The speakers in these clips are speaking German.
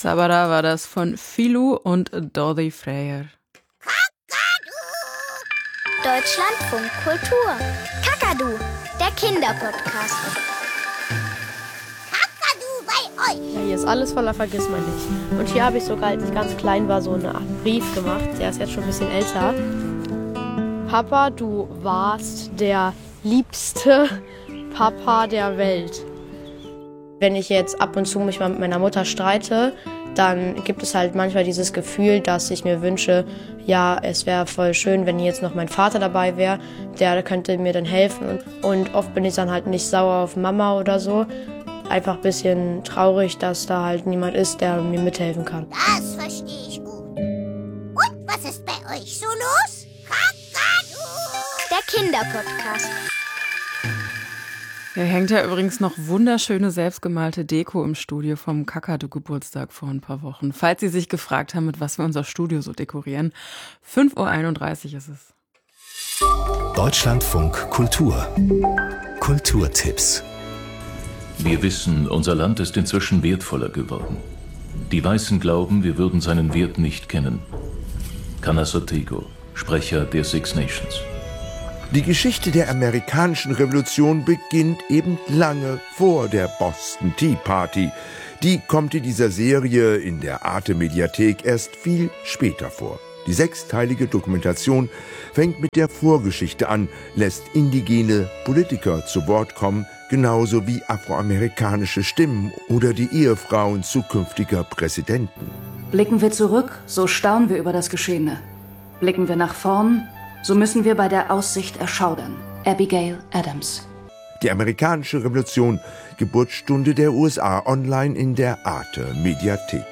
Sabada war das von Filou und Dorothy Freyer. Deutschlandfunk Kultur. Kakadu, der Kinderpodcast. Kakadu bei euch. Ja, hier ist alles voller Vergissmeinnicht. Und hier habe ich sogar, als ich ganz klein war, so eine Art Brief gemacht. Der ist jetzt schon ein bisschen älter. Papa, du warst der liebste Papa der Welt. Wenn ich jetzt ab und zu mich mal mit meiner Mutter streite, dann gibt es halt manchmal dieses Gefühl, dass ich mir wünsche, ja, es wäre voll schön, wenn jetzt noch mein Vater dabei wäre, der könnte mir dann helfen. Und oft bin ich dann halt nicht sauer auf Mama oder so. Einfach ein bisschen traurig, dass da halt niemand ist, der mir mithelfen kann. Das verstehe ich gut. Und was ist bei euch so los? Kakadu! Der Kinderpodcast. Hier hängt ja übrigens noch wunderschöne selbstgemalte Deko im Studio vom Kakadu-Geburtstag vor ein paar Wochen. Falls Sie sich gefragt haben, mit was wir unser Studio so dekorieren. 5:31 Uhr ist es. Deutschlandfunk Kultur. Kulturtipps. Wir wissen, unser Land ist inzwischen wertvoller geworden. Die Weißen glauben, wir würden seinen Wert nicht kennen. Canas Ortego, Sprecher der Six Nations. Die Geschichte der amerikanischen Revolution beginnt eben lange vor der Boston Tea Party. Die kommt in dieser Serie in der Arte-Mediathek erst viel später vor. Die 6-teilige Dokumentation fängt mit der Vorgeschichte an, lässt indigene Politiker zu Wort kommen, genauso wie afroamerikanische Stimmen oder die Ehefrauen zukünftiger Präsidenten. Blicken wir zurück, so staunen wir über das Geschehene. Blicken wir nach vorn, so müssen wir bei der Aussicht erschaudern. Abigail Adams. Die amerikanische Revolution, Geburtsstunde der USA, online in der Arte-Mediathek.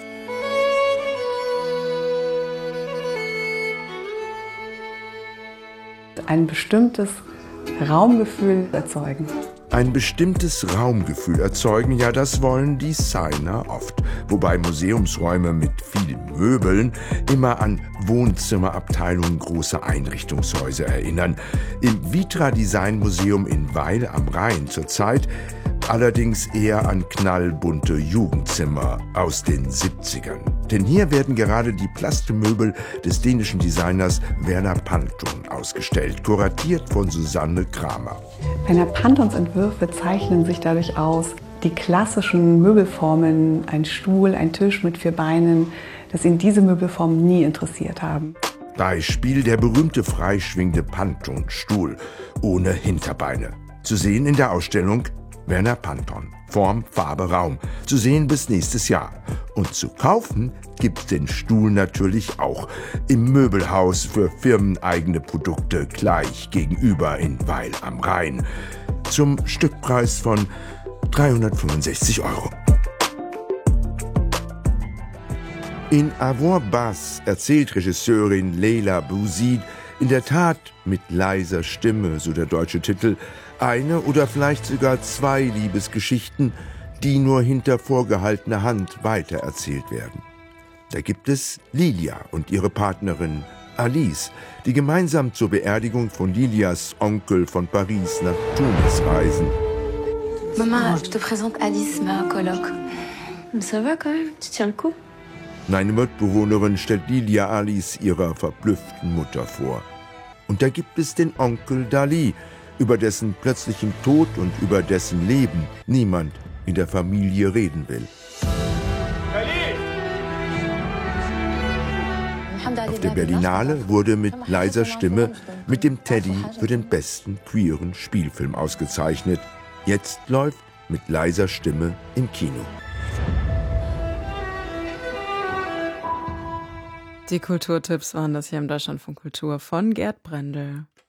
Ein bestimmtes Raumgefühl erzeugen. Ein bestimmtes Raumgefühl erzeugen, ja, das wollen Designer oft. Wobei Museumsräume mit vielen Möbeln immer an Wohnzimmerabteilungen großer Einrichtungshäuser erinnern. Im Vitra Design Museum in Weil am Rhein zurzeit allerdings eher an knallbunte Jugendzimmer aus den 70ern. Denn hier werden gerade die Plastemöbel des dänischen Designers Werner Panton ausgestellt, kuratiert von Susanne Kramer. Werner Pantons Entwürfe zeichnen sich dadurch aus, die klassischen Möbelformen, ein Stuhl, ein Tisch mit 4 Beinen, dass ihn diese Möbelformen nie interessiert haben. Beispiel der berühmte freischwingende Panton-Stuhl ohne Hinterbeine. Zu sehen in der Ausstellung Werner Panton. Form, Farbe, Raum. Zu sehen bis nächstes Jahr. Und zu kaufen gibt's den Stuhl natürlich auch im Möbelhaus für firmeneigene Produkte gleich gegenüber in Weil am Rhein. Zum Stückpreis von 365 €. In Avoir Basse erzählt Regisseurin Leila Bouzid in der Tat mit leiser Stimme, so der deutsche Titel, eine oder vielleicht sogar 2 Liebesgeschichten, die nur hinter vorgehaltener Hand weitererzählt werden. Da gibt es Lilia und ihre Partnerin Alice, die gemeinsam zur Beerdigung von Lilias Onkel von Paris nach Tunis reisen. Maman, je te présente Alice, ma coloc. Ça va quand même? Tu tiens le coup? Meine Mitbewohnerin stellt Lilia Alice ihrer verblüfften Mutter vor. Und da gibt es den Onkel Dali, über dessen plötzlichen Tod und über dessen Leben niemand in der Familie reden will. Auf der Berlinale wurde mit leiser Stimme mit dem Teddy für den besten queeren Spielfilm ausgezeichnet. Jetzt läuft mit leiser Stimme im Kino. Die Kulturtipps waren das hier im Deutschlandfunk Kultur von Gerd Brendel.